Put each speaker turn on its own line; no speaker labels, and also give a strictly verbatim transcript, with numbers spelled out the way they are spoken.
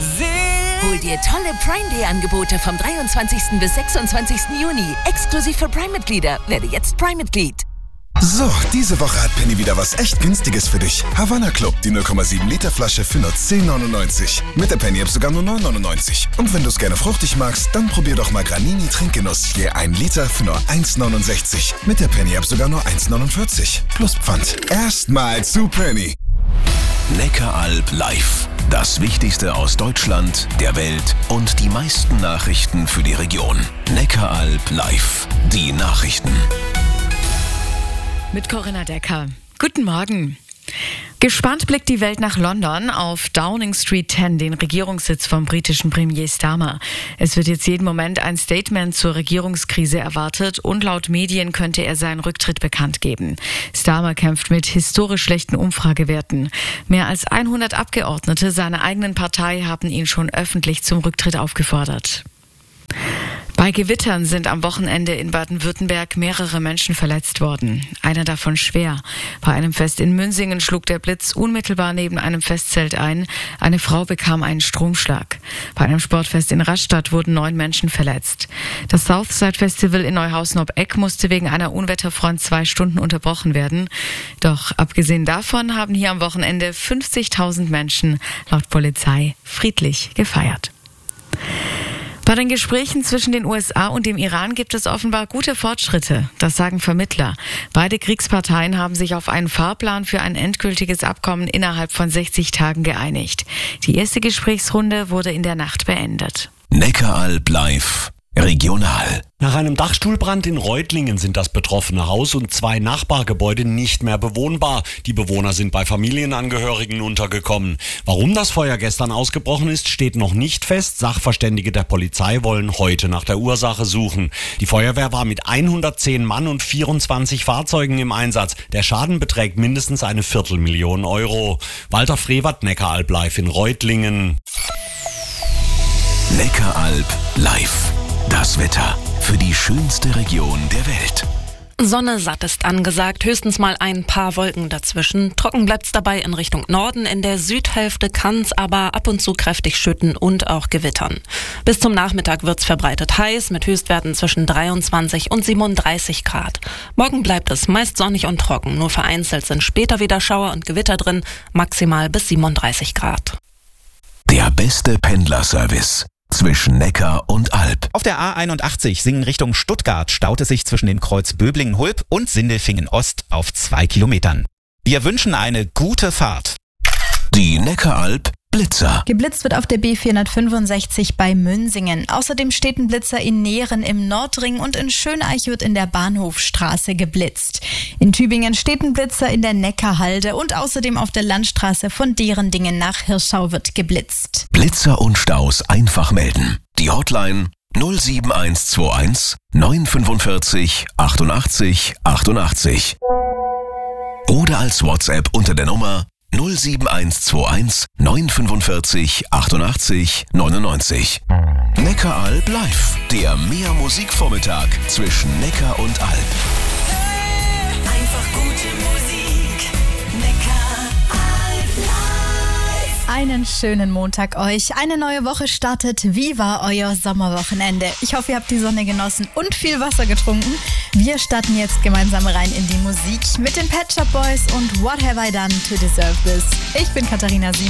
Hol dir tolle Prime Day Angebote vom dreiundzwanzigsten bis sechsundzwanzigsten Juni. Exklusiv für Prime-Mitglieder. Werde jetzt Prime-Mitglied.
So, diese Woche hat Penny wieder was echt Günstiges für dich. Havanna Club, die null Komma sieben Liter Flasche für nur zehn neunundneunzig. Mit der Penny-App sogar nur neun neunundneunzig. Und wenn du es gerne fruchtig magst, dann probier doch mal Granini Trinkgenuss. Je ein Liter für nur eins neunundsechzig. Mit der Penny-App sogar nur eins neunundvierzig. Plus Pfand. Erstmal zu Penny.
Neckaralb live. Das Wichtigste aus Deutschland, der Welt und die meisten Nachrichten für die Region. Neckaralb live. Die Nachrichten.
Mit Corinna Decker. Guten Morgen. Gespannt blickt die Welt nach London auf Downing Street zehn, den Regierungssitz vom britischen Premier Starmer. Es wird jetzt jeden Moment ein Statement zur Regierungskrise erwartet und laut Medien könnte er seinen Rücktritt bekannt geben. Starmer kämpft mit historisch schlechten Umfragewerten. Mehr als hundert Abgeordnete seiner eigenen Partei haben ihn schon öffentlich zum Rücktritt aufgefordert. Bei Gewittern sind am Wochenende in Baden-Württemberg mehrere Menschen verletzt worden. Einer davon schwer. Bei einem Fest in Münsingen schlug der Blitz unmittelbar neben einem Festzelt ein. Eine Frau bekam einen Stromschlag. Bei einem Sportfest in Rastatt wurden neun Menschen verletzt. Das Southside Festival in Neuhausen ob Eck musste wegen einer Unwetterfront zwei Stunden unterbrochen werden. Doch abgesehen davon haben hier am Wochenende fünfzigtausend Menschen laut Polizei friedlich gefeiert. Bei den Gesprächen zwischen den U S A und dem Iran gibt es offenbar gute Fortschritte. Das sagen Vermittler. Beide Kriegsparteien haben sich auf einen Fahrplan für ein endgültiges Abkommen innerhalb von sechzig Tagen geeinigt. Die erste Gesprächsrunde wurde in der Nacht beendet.
Neckaralb live. Regional.
Nach einem Dachstuhlbrand in Reutlingen sind das betroffene Haus und zwei Nachbargebäude nicht mehr bewohnbar. Die Bewohner sind bei Familienangehörigen untergekommen. Warum das Feuer gestern ausgebrochen ist, steht noch nicht fest. Sachverständige der Polizei wollen heute nach der Ursache suchen. Die Feuerwehr war mit hundertzehn Mann und vierundzwanzig Fahrzeugen im Einsatz. Der Schaden beträgt mindestens eine Viertelmillion Euro. Walter Frevert, Neckaralb live in Reutlingen.
Neckaralb live. Das Wetter für die schönste Region der Welt.
Sonne satt ist angesagt, höchstens mal ein paar Wolken dazwischen. Trocken bleibt's dabei in Richtung Norden. In der Südhälfte kann's aber ab und zu kräftig schütten und auch gewittern. Bis zum Nachmittag wird's verbreitet heiß mit Höchstwerten zwischen dreiundzwanzig und siebenunddreißig Grad. Morgen bleibt es meist sonnig und trocken. Nur vereinzelt sind später wieder Schauer und Gewitter drin, maximal bis siebenunddreißig Grad.
Der beste Pendlerservice zwischen Neckar und Alb.
Auf der A einundachtzig Singen Richtung Stuttgart staut es sich zwischen dem Kreuz Böblingen-Hulp und Sindelfingen-Ost auf zwei Kilometern. Wir wünschen eine gute Fahrt.
Die Neckaralb Blitzer.
Geblitzt wird auf der B vierhundertfünfundsechzig bei Münsingen. Außerdem steht ein Blitzer in Nähren im Nordring und in Schöneich wird in der Bahnhofstraße geblitzt. In Tübingen steht ein Blitzer in der Neckarhalde und außerdem auf der Landstraße von Derendingen nach Hirschau wird geblitzt.
Blitzer und Staus einfach melden. Die Hotline null sieben eins zwei eins neun fünfundvierzig achtundachtzig achtundachtzig. Oder als WhatsApp unter der Nummer null sieben eins zwei eins neun fünfundvierzig achtundachtzig neunundneunzig. Neckaralb live, der Mehr-Musik-Vormittag zwischen Neckar und Alb.
Einfach gute Musik. Neckaralb live.
Einen schönen Montag euch. Eine neue Woche startet. Wie war euer Sommerwochenende? Ich hoffe, ihr habt die Sonne genossen und viel Wasser getrunken. Wir starten jetzt gemeinsam rein in die Musik mit den Pet Shop Boys und What Have I Done to Deserve This? Ich bin Katharina Siemens.